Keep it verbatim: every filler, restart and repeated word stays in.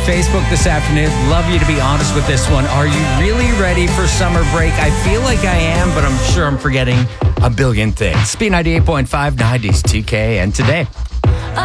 Facebook this afternoon. Love you to be honest with this one. Are you really ready for summer break? I feel like I am, but I'm sure I'm forgetting a billion things. B ninety-eight point five, nineties T K, and today